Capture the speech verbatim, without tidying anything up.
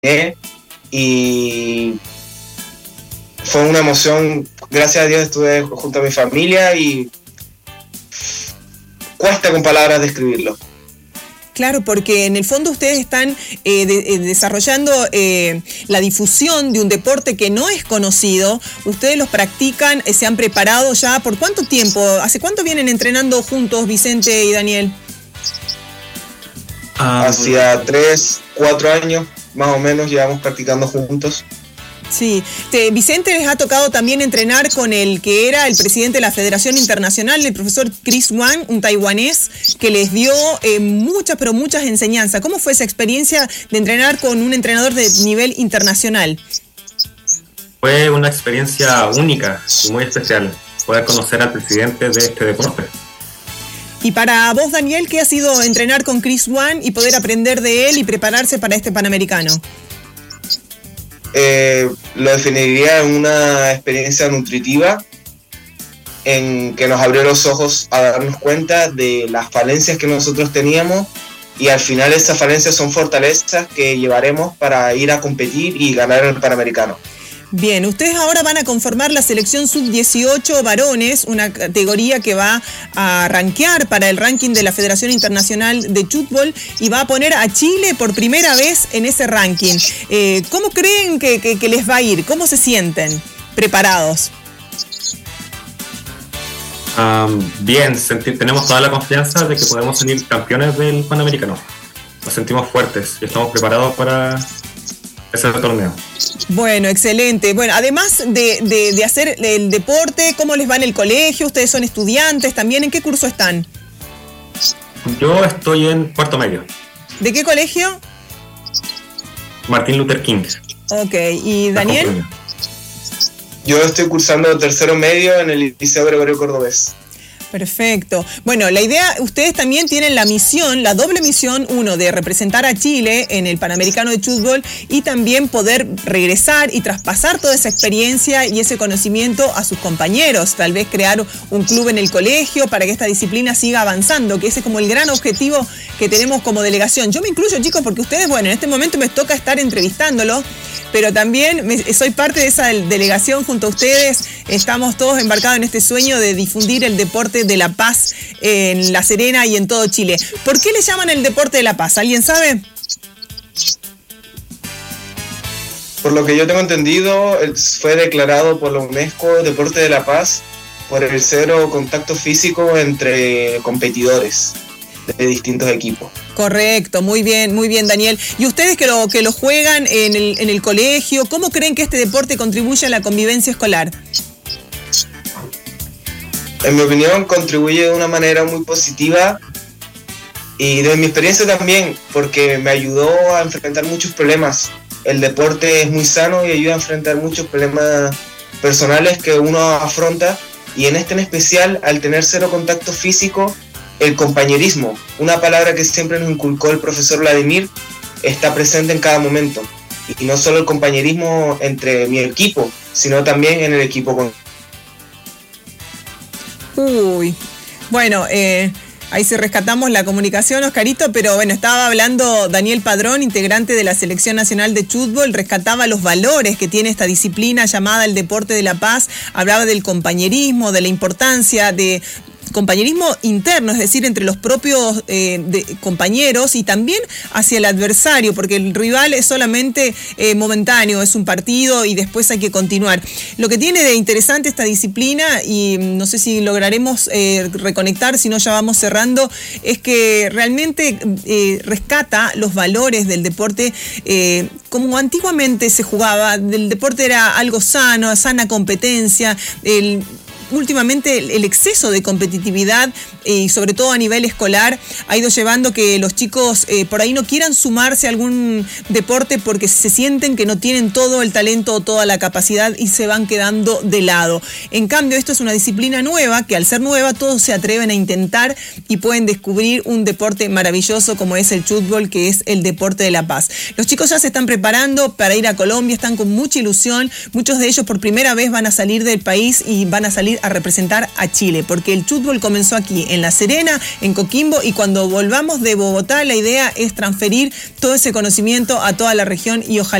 y fue una emoción. Gracias a Dios estuve junto a mi familia y cuesta con palabras describirlo. Claro, porque en el fondo ustedes están eh, de, eh, desarrollando eh, la difusión de un deporte que no es conocido. Ustedes los practican, eh, se han preparado ya. ¿Por cuánto tiempo? ¿Hace cuánto vienen entrenando juntos, Vicente y Daniel? Ah, Hacía tres, cuatro años más o menos llevamos practicando juntos. Sí, Te, Vicente les ha tocado también entrenar con el que era el presidente de la Federación Internacional, el profesor Chris Wang, un taiwanés, que les dio eh, muchas, pero muchas enseñanzas. ¿Cómo fue esa experiencia de entrenar con un entrenador de nivel internacional? Fue una experiencia única y muy especial, poder conocer al presidente de este deporte. Y para vos, Daniel, ¿qué ha sido entrenar con Chris Wang y poder aprender de él y prepararse para este Panamericano? Eh, lo definiría en una experiencia nutritiva en que nos abrió los ojos a darnos cuenta de las falencias que nosotros teníamos y al final esas falencias son fortalezas que llevaremos para ir a competir y ganar el Panamericano. Bien, ustedes ahora van a conformar la selección sub dieciocho varones, una categoría que va a rankear para el ranking de la Federación Internacional de Fútbol y va a poner a Chile por primera vez en ese ranking. Eh, ¿Cómo creen que, que, que les va a ir? ¿Cómo se sienten? ¿Preparados? Um, bien, senti- tenemos toda la confianza de que podemos salir campeones del Panamericano. Nos sentimos fuertes y estamos preparados para ese torneo. Bueno, excelente. Bueno, además de, de, de hacer el deporte, ¿cómo les va en el colegio? ¿Ustedes son estudiantes también? ¿En qué curso están? Yo estoy en cuarto medio. ¿De qué colegio? Martin Luther King. Ok, ¿y Daniel? Yo estoy cursando tercero medio en el Liceo Gregorio Cordobés. Perfecto. Bueno, la idea, ustedes también tienen la misión, la doble misión, uno, de representar a Chile en el Panamericano de Fútbol y también poder regresar y traspasar toda esa experiencia y ese conocimiento a sus compañeros, tal vez crear un club en el colegio para que esta disciplina siga avanzando, que ese es como el gran objetivo que tenemos como delegación. Yo me incluyo, chicos, porque ustedes, bueno, en este momento me toca estar entrevistándolos, pero también me, soy parte de esa delegación junto a ustedes. Estamos todos embarcados en este sueño de difundir el deporte de la paz en La Serena y en todo Chile. ¿Por qué le llaman el deporte de la paz? ¿Alguien sabe? Por lo que yo tengo entendido, fue declarado por la UNESCO Deporte de la Paz por el cero contacto físico entre competidores de distintos equipos. Correcto, muy bien, muy bien, Daniel. ¿Y ustedes que lo, que lo juegan en el, en el colegio, cómo creen que este deporte contribuye a la convivencia escolar? En mi opinión, contribuye de una manera muy positiva y de mi experiencia también, porque me ayudó a enfrentar muchos problemas. El deporte es muy sano y ayuda a enfrentar muchos problemas personales que uno afronta, y en este en especial, al tener cero contacto físico, el compañerismo, una palabra que siempre nos inculcó el profesor Vladimir, está presente en cada momento. Y no solo el compañerismo entre mi equipo, sino también en el equipo con... Uy, bueno, eh, ahí sí rescatamos la comunicación, Oscarito, pero bueno, estaba hablando Daniel Padrón, integrante de la Selección Nacional de Fútbol, rescataba los valores que tiene esta disciplina llamada el deporte de la paz, hablaba del compañerismo, de la importancia de... compañerismo interno, es decir, entre los propios eh, de, compañeros y también hacia el adversario, porque el rival es solamente eh, momentáneo, es un partido y después hay que continuar. Lo que tiene de interesante esta disciplina, y no sé si lograremos eh, reconectar, si no ya vamos cerrando, es que realmente eh, rescata los valores del deporte eh, como antiguamente se jugaba. El deporte era algo sano, sana competencia, el últimamente el exceso de competitividad y sobre todo a nivel escolar ha ido llevando que los chicos eh, por ahí no quieran sumarse a algún deporte porque se sienten que no tienen todo el talento o toda la capacidad y se van quedando de lado. En cambio, esto es una disciplina nueva que al ser nueva todos se atreven a intentar y pueden descubrir un deporte maravilloso como es el fútbol, que es el deporte de la paz. Los chicos ya se están preparando para ir a Colombia, están con mucha ilusión, muchos de ellos por primera vez van a salir del país y van a salir a representar a Chile, porque el fútbol comenzó aquí, en La Serena, en Coquimbo, y cuando volvamos de Bogotá la idea es transferir todo ese conocimiento a toda la región y ojalá